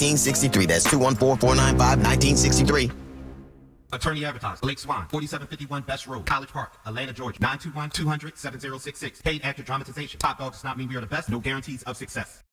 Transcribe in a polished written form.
1963. That's 214-495-1963. Attorney advertised. Blake Swan, 4751 Best Road, College Park, Atlanta, Georgia. 921-200-7066. Paid actor dramatization. Top dog does not mean we are the best. No guarantees of success.